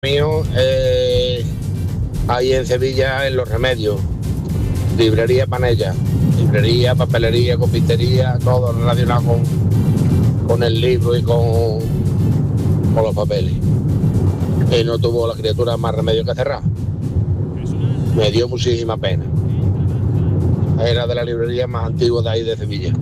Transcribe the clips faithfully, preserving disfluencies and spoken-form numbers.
Mío, eh, ahí en Sevilla, en Los Remedios, librería Panella, librería, papelería, confitería, todo relacionado con, con el libro y con, con los papeles. Y no tuvo la criatura más remedio que cerrar. Me dio muchísima pena. Era de la librería más antigua de ahí de Sevilla.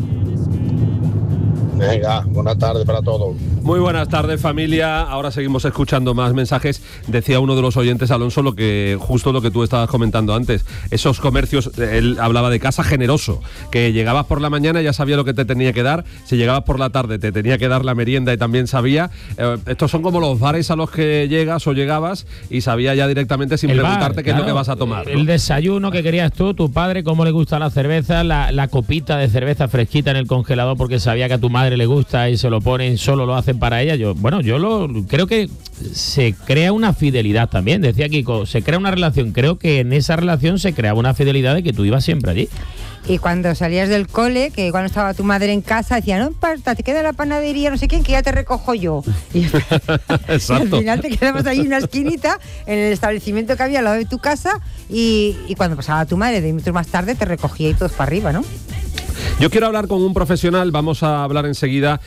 Venga, buenas tardes para todos. Muy buenas tardes, familia. Ahora seguimos escuchando más mensajes. Decía uno de los oyentes, Alonso, lo que justo lo que tú estabas comentando antes. Esos comercios, él hablaba de casa generoso, que llegabas por la mañana y ya sabía lo que te tenía que dar. Si llegabas por la tarde te tenía que dar la merienda y también sabía. Eh, estos son como los bares a los que llegas o llegabas y sabía ya directamente sin el preguntarte bar, qué claro, es lo que vas a tomar, ¿no? El desayuno que querías tú, tu padre, cómo le gusta la cerveza, la, la copita de cerveza fresquita en el congelador porque sabía que a tu madre le gusta y se lo ponen, solo lo hacen para ella. Yo, bueno, yo lo creo que se crea una fidelidad también, decía Kiko, se crea una relación. Creo que en esa relación se creaba una fidelidad de que tú ibas siempre allí. Y cuando salías del cole, que cuando estaba tu madre en casa, decía, no importa, te queda la panadería, no sé quién, que ya te recojo yo. Y, y al final te quedabas ahí en una esquinita, en el establecimiento que había al lado de tu casa, y, y cuando pasaba tu madre, de minutos más tarde, te recogía y todos para arriba, ¿no? Yo quiero hablar con un profesional, vamos a hablar enseguida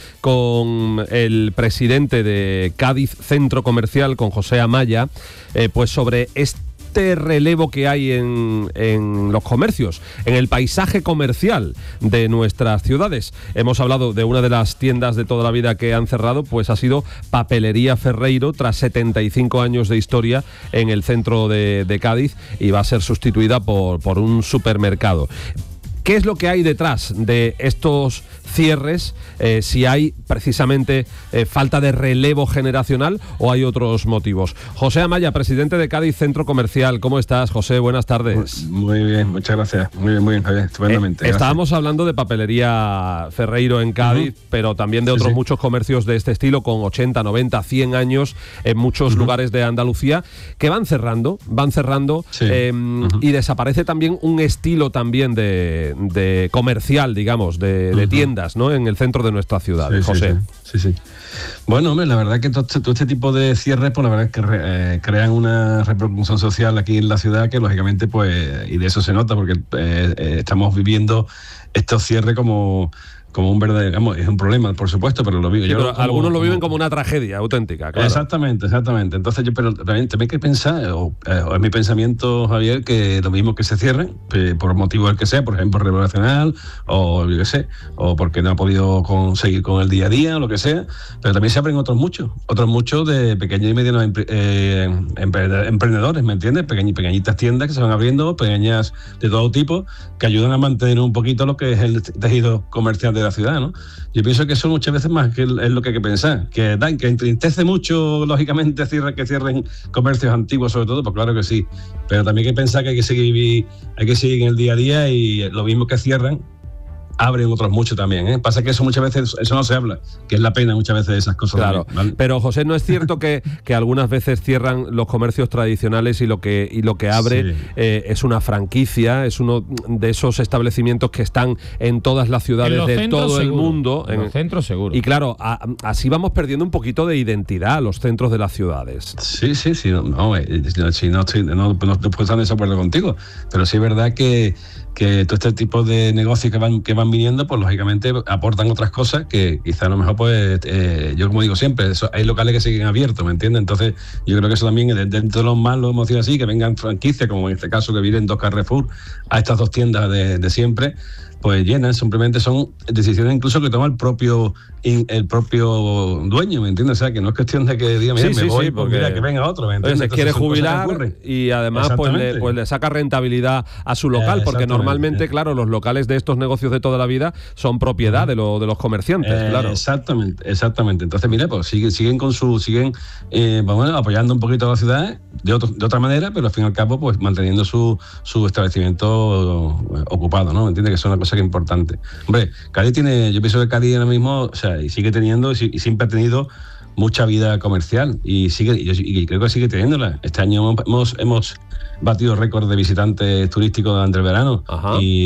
con el presidente de Cádiz Centro Comercial, con José Amaya, eh, pues sobre este Este relevo que hay en, en los comercios, en el paisaje comercial de nuestras ciudades. Hemos hablado de una de las tiendas de toda la vida que han cerrado, pues ha sido Papelería Ferreiro, tras setenta y cinco años de historia en el centro de, de Cádiz, y va a ser sustituida por, por un supermercado. ¿Qué es lo que hay detrás de estos cierres? Eh, si hay precisamente eh, falta de relevo generacional o hay otros motivos. José Amaya, presidente de Cádiz Centro Comercial. ¿Cómo estás, José? Buenas tardes. Muy, muy bien, muchas gracias. Muy bien, muy bien, Javier. Estupendamente. Eh, estábamos hablando de Papelería Ferreiro en Cádiz, uh-huh. pero también de otros sí, sí. muchos comercios de este estilo con ochenta, noventa, cien años en muchos uh-huh. lugares de Andalucía que van cerrando, van cerrando sí. eh, uh-huh. y desaparece también un estilo también de de comercial, digamos, de, de uh-huh. tiendas, ¿no? En el centro de nuestra ciudad, sí, José. Sí, sí, sí. Bueno, hombre, la verdad que todo este, todo este tipo de cierres, pues la verdad es que re, eh, crean una repercusión social aquí en la ciudad que lógicamente, pues, y de eso se nota, porque eh, eh, estamos viviendo estos cierres como como un verdadero, digamos, es un problema, por supuesto, pero lo vivo. Sí, yo pero como, algunos lo viven como una tragedia auténtica, claro. Exactamente, exactamente. Entonces yo, pero también, también hay que pensar, o, eh, o es mi pensamiento, Javier, que lo mismo que se cierren, eh, por motivo del que sea, por ejemplo, regulacional, o yo qué sé, o porque no ha podido conseguir con el día a día, o lo que sea, pero también se abren otros muchos, otros muchos de pequeños y medianos eh, emprendedores, ¿me entiendes? Pequeñ, pequeñitas tiendas que se van abriendo, pequeñas de todo tipo, que ayudan a mantener un poquito lo que es el tejido comercial de la ciudad, ¿no? Yo pienso que eso muchas veces más que es lo que hay que pensar, que dan, que entristece mucho, lógicamente, cierre, que cierren comercios antiguos, sobre todo, pues claro que sí, pero también hay que pensar que hay que seguir, hay que seguir en el día a día, y lo mismo que cierran, abren otros muchos también, ¿eh? Pasa que eso muchas veces, eso no se habla, que es la pena muchas veces de esas cosas. Claro, también, ¿vale? Pero José, ¿no es cierto que, que algunas veces cierran los comercios tradicionales y lo que, y lo que abre sí. eh, es una franquicia, es uno de esos establecimientos que están en todas las ciudades de todo seguro, el mundo? En los centros seguro. Y claro, a, así vamos perdiendo un poquito de identidad a los centros de las ciudades. Sí, sí, sí, no, no, sí, no, estoy, no, no, no puedo estar en desacuerdo contigo, pero sí es verdad que que todo este tipo de negocios que van que van viniendo, pues lógicamente aportan otras cosas que quizá a lo mejor, pues, eh, yo como digo siempre, eso, hay locales que siguen abiertos, ¿me entiendes? Entonces yo creo que eso también, dentro de los más lo hemos dicho así, que vengan franquicias, como en este caso que vienen dos Carrefour a estas dos tiendas de, de siempre, pues llenan, simplemente son decisiones incluso que toma el propio el propio dueño, ¿me entiendes? O sea, que no es cuestión de que diga, mira, sí, me sí, voy, sí, pues mira, que venga otro, ¿me entiendes? Se Entonces, quiere jubilar y además pues le, pues le saca rentabilidad a su local, eh, porque normalmente, claro, los locales de estos negocios de toda la vida son propiedad de, lo, de los comerciantes, eh, claro. Exactamente, exactamente. Entonces, mira, pues siguen, siguen con su, siguen eh, bueno, apoyando un poquito a la ciudad de, otro, de otra manera, pero al fin y al cabo, pues manteniendo su, su establecimiento ocupado, ¿no? ¿Me entiendes? Que es una cosa que es importante. Hombre, Cádiz tiene, yo pienso que Cádiz ahora mismo, o sea, y sigue teniendo, y siempre ha tenido mucha vida comercial, y sigue, y, y creo que sigue teniéndola. Este año hemos, hemos batido récord de visitantes turísticos durante el verano. y,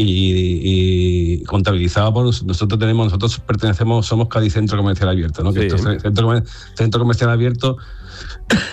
y, y contabilizado por nosotros tenemos, nosotros pertenecemos, somos Cádiz Centro Comercial Abierto, ¿no? Sí. Que esto es centro, centro comercial abierto